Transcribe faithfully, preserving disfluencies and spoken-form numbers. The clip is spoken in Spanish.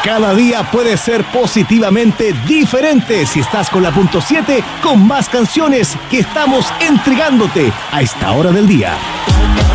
Cada día puede ser positivamente diferente si estás con la punto siete con más canciones que estamos entregándote a esta hora del día.